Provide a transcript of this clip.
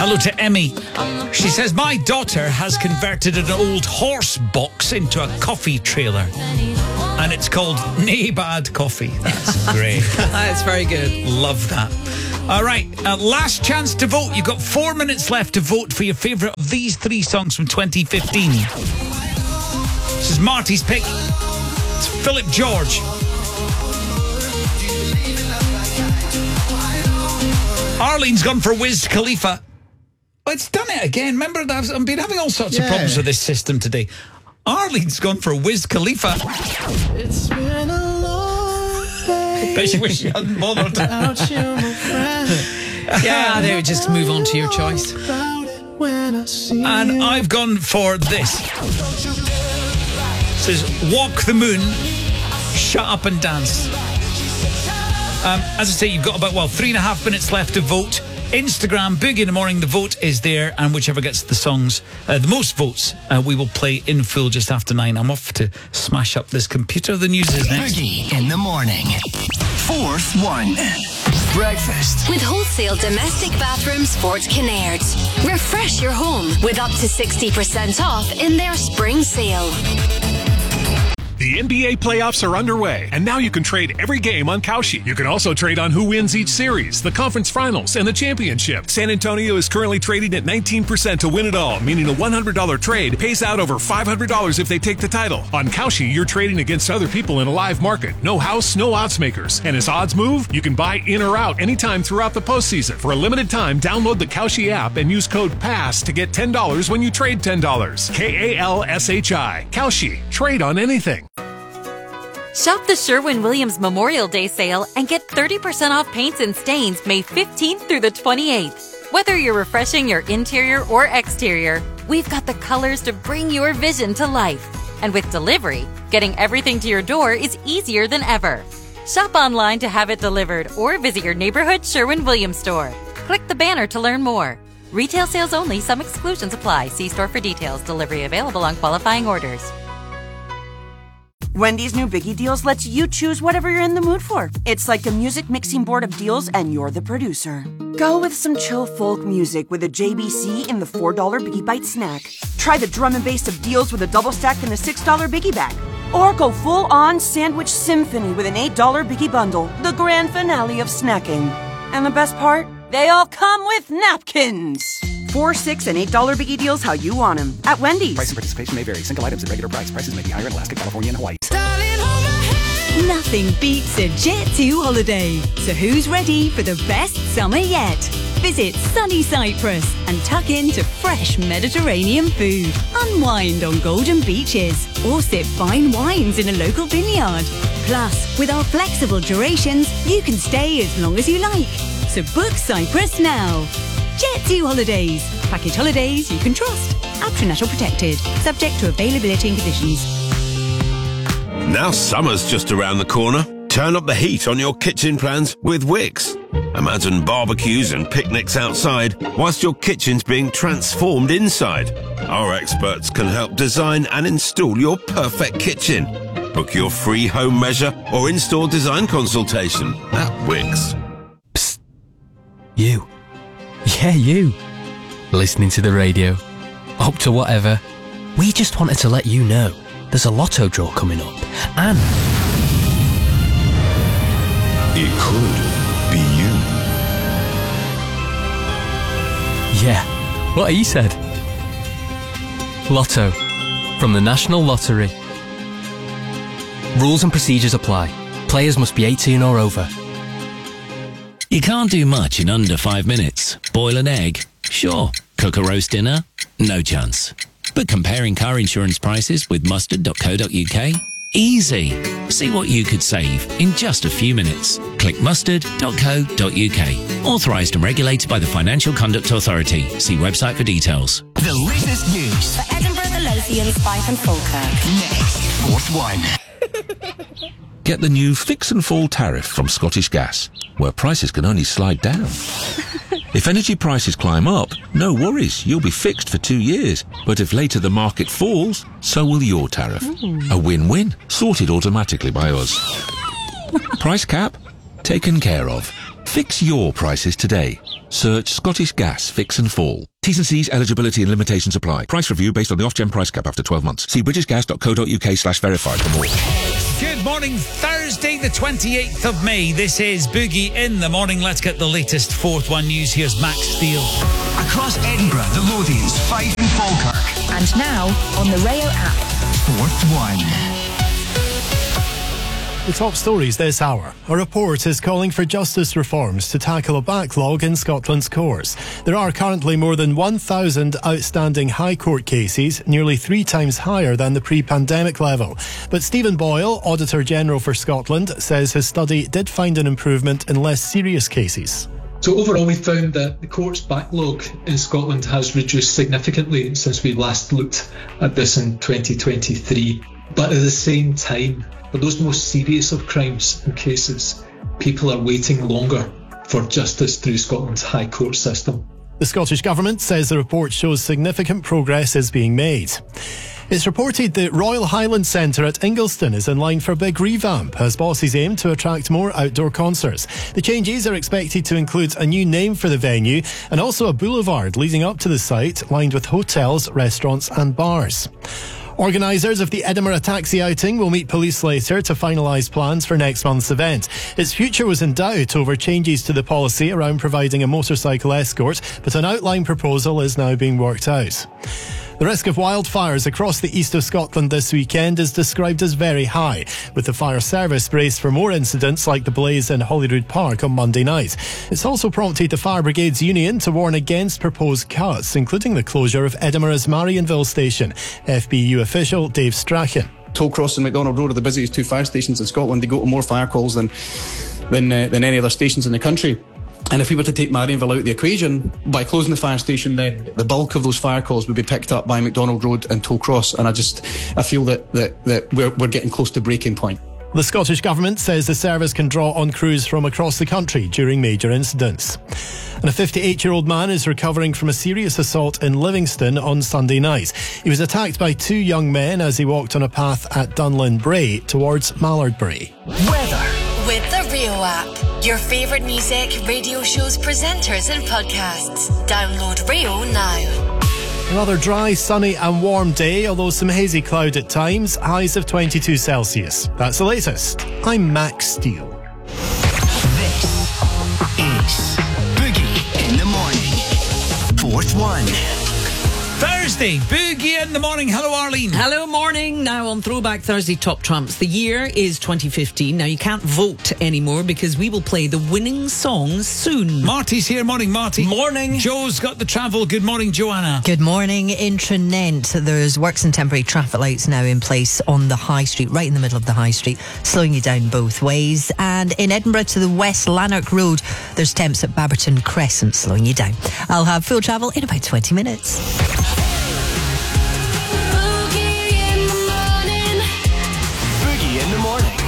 Hello to Emmy. She says, my daughter has converted an old horse box into a coffee trailer. And it's called Nae Bad Coffee. That's great. That's very good. Love that. All right, last chance to vote. You've got 4 minutes left to vote for your favourite of these 3 songs from 2015. This is Marty's pick. It's Philip George. Arlene's gone for Wiz Khalifa. Oh, it's done it again. Remember, I've been having all sorts of problems with this system today. Arlene's gone for Wiz Khalifa. It's been a long day. Bet you wish you hadn't bothered. Yeah, they would just move on to your choice. And I've gone for this. It says, Walk the Moon, Shut Up and Dance. As I say, you've got about, 3.5 minutes left to vote. Instagram, Boogie in the Morning, the vote is there, and whichever gets the songs, the most votes, we will play in full just after 9. I'm off to smash up this computer. The news is next. Boogie in the Morning. Fourth one. Breakfast. With wholesale domestic bathrooms Fort Kinnaird. Refresh your home with up to 60% off in their spring sale. The NBA playoffs are underway, and now you can trade every game on Kalshi. You can also trade on who wins each series, the conference finals, and the championship. San Antonio is currently trading at 19% to win it all, meaning a $100 trade pays out over $500 if they take the title. On Kalshi, you're trading against other people in a live market. No house, no odds makers. And as odds move, you can buy in or out anytime throughout the postseason. For a limited time, download the Kalshi app and use code PASS to get $10 when you trade $10. KALSHI. Kalshi. Trade on anything. Shop the Sherwin-Williams Memorial Day sale and get 30% off paints and stains May 15th through the 28th. Whether you're refreshing your interior or exterior, we've got the colors to bring your vision to life. And with delivery, getting everything to your door is easier than ever. Shop online to have it delivered or visit your neighborhood Sherwin-Williams store. Click the banner to learn more. Retail sales only. Some exclusions apply. See store for details. Delivery available on qualifying orders. Wendy's new Biggie Deals lets you choose whatever you're in the mood for. It's like a music mixing board of deals, and you're the producer. Go with some chill folk music with a JBC in the $4 Biggie Bite snack. Try the drum and bass of deals with a double stack in the $6 Biggie Bag. Or go full-on sandwich symphony with an $8 Biggie Bundle, the grand finale of snacking. And the best part? They all come with napkins. $4, $6, and $8 Biggie Deals how you want them. At Wendy's. Price and participation may vary. Single items at regular price. Prices may be higher in Alaska, California, and Hawaii. Nothing beats a Jet2 holiday. So who's ready for the best summer yet? Visit sunny Cyprus and tuck into fresh Mediterranean food. Unwind on golden beaches or sip fine wines in a local vineyard. Plus, with our flexible durations, you can stay as long as you like. So book Cyprus now. Jet2 Holidays. Package holidays you can trust. National protected. Subject to availability and conditions. Now summer's just around the corner. Turn up the heat on your kitchen plans with Wix. Imagine barbecues and picnics outside whilst your kitchen's being transformed inside. Our experts can help design and install your perfect kitchen. Book your free home measure or in-store design consultation at Wix. Psst. You. Yeah, you. Listening to the radio. Up to whatever. We just wanted to let you know there's a lotto draw coming up. And it could be you. Yeah, what he said. Lotto. From the National Lottery. Rules and procedures apply. Players must be 18 or over. You can't do much in under 5 minutes. Boil an egg? Sure. Cook a roast dinner? No chance. But comparing car insurance prices with mustard.co.uk? Easy. See what you could save in just a few minutes. Click mustard.co.uk. Authorised and regulated by the Financial Conduct Authority. See website for details. The latest news. For Edinburgh, the Lothians, Fife and Falkirk. Next. Fourth one. Get the new Fix and Fall tariff from Scottish Gas, where prices can only slide down. If energy prices climb up, no worries, you'll be fixed for 2 years. But if later the market falls, so will your tariff. A win-win, sorted automatically by us. Price cap? Taken care of. Fix your prices today. Search Scottish Gas Fix and Fall. T's and C's, eligibility and limitations apply. Price review based on the off-gen price cap after 12 months. See britishgas.co.uk/verify for more. Good morning, Thursday the 28th of May. This is Boogie in the Morning. Let's get the latest Fourth One news. Here's Max Steele. Across Edinburgh, the Lothians, Fife and Falkirk. And now on the Rayo app. Fourth One. The top stories this hour. A report is calling for justice reforms to tackle a backlog in Scotland's courts. There are currently more than 1,000 outstanding High Court cases, nearly 3 times higher than the pre-pandemic level. But Stephen Boyle, Auditor General for Scotland, says his study did find an improvement in less serious cases. So overall, we found that the court's backlog in Scotland has reduced significantly since we last looked at this in 2023. But at the same time, for those most serious of crimes and cases, people are waiting longer for justice through Scotland's High Court system. The Scottish Government says the report shows significant progress is being made. It's reported the Royal Highland Centre at Ingliston is in line for a big revamp as bosses aim to attract more outdoor concerts. The changes are expected to include a new name for the venue and also a boulevard leading up to the site lined with hotels, restaurants and bars. Organisers of the Edinburgh taxi outing will meet police later to finalise plans for next month's event. Its future was in doubt over changes to the policy around providing a motorcycle escort, but an outline proposal is now being worked out. The risk of wildfires across the east of Scotland this weekend is described as very high, with the fire service braced for more incidents like the blaze in Holyrood Park on Monday night. It's also prompted the Fire Brigades Union to warn against proposed cuts, including the closure of Edinburgh's Marionville station. FBU official Dave Strachan. Tollcross and McDonald Road are the busiest 2 fire stations in Scotland. They go to more fire calls than any other stations in the country. And if we were to take Marionville out of the equation, by closing the fire station, then the bulk of those fire calls would be picked up by McDonald Road and Tollcross. And I feel that we're getting close to breaking point. The Scottish Government says the service can draw on crews from across the country during major incidents. And a 58-year-old man is recovering from a serious assault in Livingston on Sunday night. He was attacked by 2 young men as he walked on a path at Dunlin Bray towards Mallardbury. Weather. With the Rio app, your favourite music, radio shows, presenters and podcasts. Download Rio now. Another dry, sunny and warm day, although some hazy cloud at times, highs of 22 Celsius. That's the latest. I'm Max Steele. This is Boogie in the Morning. Fourth One. Thursday, Boogie in the Morning. Hello, Arlene. Hello, morning. Now on Throwback Thursday Top Trumps. The year is 2015. Now you can't vote anymore because we will play the winning songs soon. Marty's here. Morning, Marty. Morning. Joe's got the travel. Good morning, Joanna. Good morning. In Trinent, there's works and temporary traffic lights now in place on the High Street, right in the middle of the High Street, slowing you down both ways. And in Edinburgh to the West Lanark Road, there's temps at Baberton Crescent, slowing you down. I'll have full travel in about 20 minutes.